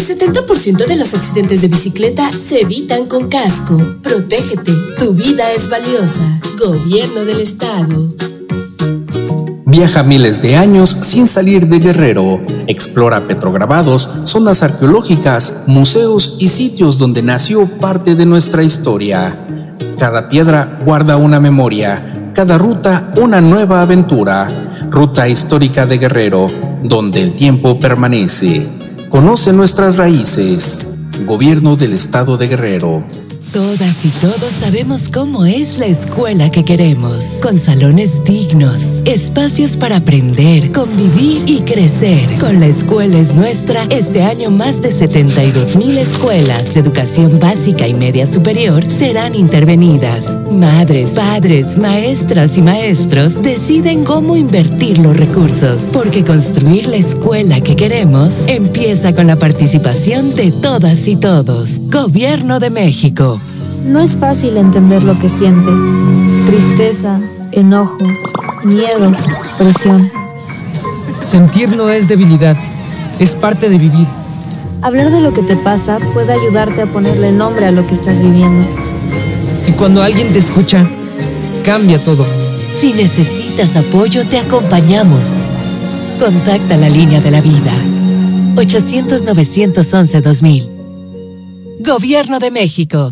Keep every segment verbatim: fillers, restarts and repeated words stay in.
El setenta por ciento de los accidentes de bicicleta se evitan con casco. Protégete, tu vida es valiosa. Gobierno del Estado. Viaja miles de años sin salir de Guerrero. Explora petrograbados, zonas arqueológicas, museos y sitios donde nació parte de nuestra historia. Cada piedra guarda una memoria, cada ruta una nueva aventura. Ruta histórica de Guerrero, donde el tiempo permanece. Conoce nuestras raíces. Gobierno del Estado de Guerrero. Todas y todos sabemos cómo es la escuela que queremos, con salones dignos, espacios para aprender, convivir y crecer. Con La Escuela es Nuestra, este año más de setenta y dos mil escuelas de educación básica y media superior serán intervenidas. Madres, padres, maestras y maestros deciden cómo invertir los recursos, porque construir la escuela que queremos empieza con la participación de todas y todos. Gobierno de México. No es fácil entender lo que sientes. Tristeza, enojo, miedo, presión. Sentir no es debilidad, es parte de vivir. Hablar de lo que te pasa puede ayudarte a ponerle nombre a lo que estás viviendo. Y cuando alguien te escucha, cambia todo. Si necesitas apoyo, te acompañamos. Contacta la línea de la vida. ochocientos, novecientos once, dos mil. Gobierno de México.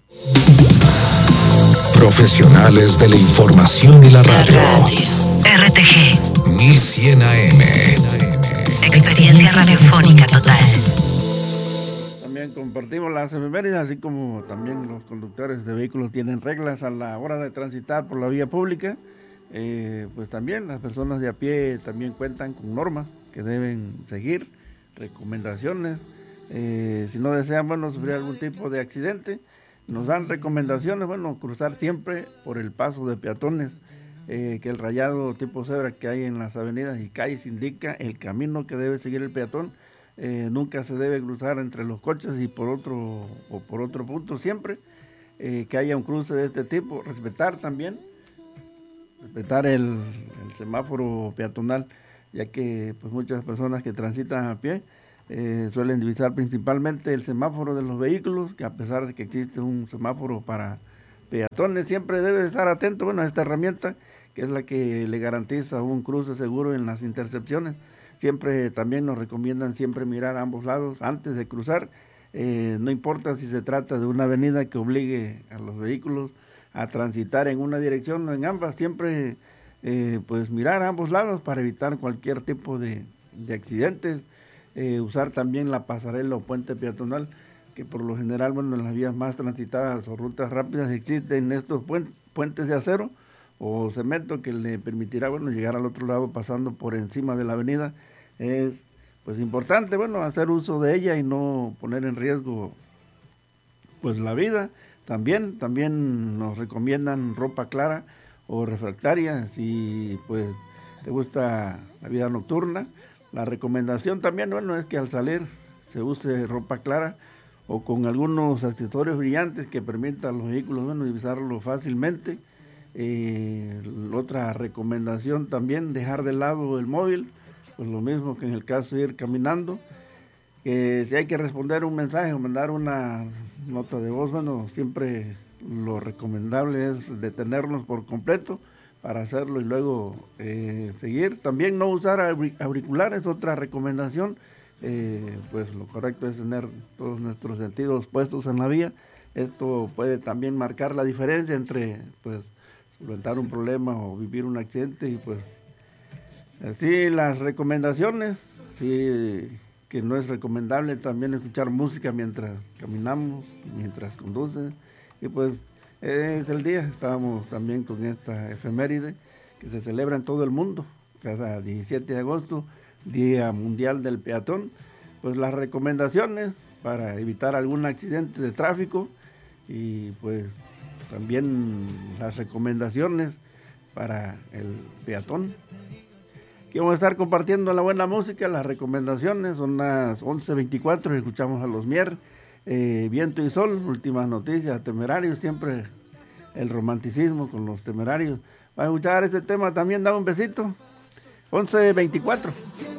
Profesionales de la información y la radio. Radio. R T G. mil cien A M. Experiencia radiofónica total. También compartimos las efemérides, así como también los conductores de vehículos tienen reglas a la hora de transitar por la vía pública. Eh, pues también las personas de a pie también cuentan con normas que deben seguir, recomendaciones. Eh, si no desean, bueno, sufrir algún tipo de accidente, nos dan recomendaciones, bueno, cruzar siempre por el paso de peatones, eh, que el rayado tipo cebra que hay en las avenidas y calles indica el camino que debe seguir el peatón. Eh, nunca se debe cruzar entre los coches y por otro o por otro punto siempre, eh, que haya un cruce de este tipo, respetar también, respetar el, el semáforo peatonal, ya que pues muchas personas que transitan a pie Eh, suelen divisar principalmente el semáforo de los vehículos, que a pesar de que existe un semáforo para peatones, siempre debe estar atento, bueno, a esta herramienta, que es la que le garantiza un cruce seguro en las intercepciones. Siempre también nos recomiendan siempre mirar a ambos lados antes de cruzar, eh, no importa si se trata de una avenida que obligue a los vehículos a transitar en una dirección o en ambas, siempre eh, pues mirar a ambos lados para evitar cualquier tipo de, de accidentes. Eh, usar también la pasarela o puente peatonal, que por lo general, bueno, en las vías más transitadas o rutas rápidas existen estos puentes de acero o cemento que le permitirá, bueno, llegar al otro lado pasando por encima de la avenida. Es pues importante, bueno, hacer uso de ella y no poner en riesgo pues la vida. También, también nos recomiendan ropa clara o refractaria si pues te gusta la vida nocturna. La recomendación también, bueno, es que al salir se use ropa clara o con algunos accesorios brillantes que permitan a los vehículos, bueno, divisarlo fácilmente. Eh, otra recomendación también, dejar de lado el móvil, pues lo mismo que en el caso de ir caminando. Eh, si hay que responder un mensaje o mandar una nota de voz, bueno, siempre lo recomendable es detenernos por completo para hacerlo y luego eh, seguir. También no usar auriculares, otra recomendación, eh, pues lo correcto es tener todos nuestros sentidos puestos en la vía. Esto puede también marcar la diferencia entre pues solventar un problema o vivir un accidente. Y pues así las recomendaciones, sí, que no es recomendable también escuchar música mientras caminamos, mientras conduces. Y pues es el día, estábamos también con esta efeméride que se celebra en todo el mundo, cada diecisiete de agosto, Día Mundial del Peatón. Pues las recomendaciones para evitar algún accidente de tráfico y pues también las recomendaciones para el peatón. Aquí vamos a estar compartiendo la buena música, las recomendaciones, son las once veinticuatro, escuchamos a Los Mier. Eh, Viento y Sol, últimas noticias, Temerarios, siempre el romanticismo con los Temerarios. Va a escuchar este tema también, da un besito. once veinticuatro.